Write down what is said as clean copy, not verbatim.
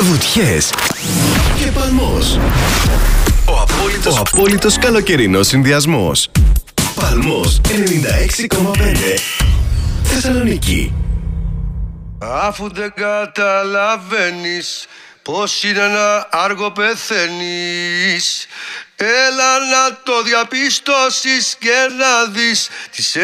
Βουτιές και Παλμός. Ο απόλυτος καλοκαιρινός συνδυασμός. Παλμός 96,5 Θεσσαλονίκη. Αφού δεν καταλαβαίνεις πως είναι να άργο πεθαίνεις, έλα να το διαπιστώσεις και να δεις τις